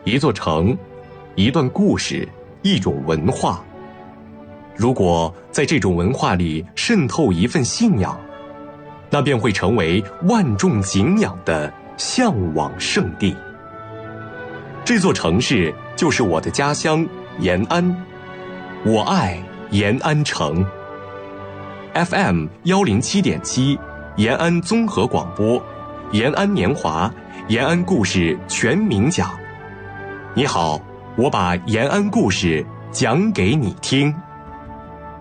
一座城，一段故事，一种文化。如果在这种文化里渗透一份信仰，那便会成为万众敬仰的向往圣地。这座城市就是我的家乡延安，我爱延安城。FM107.7，延安综合广播，延安年华，延安故事全民讲。你好，我把延安故事讲给你听。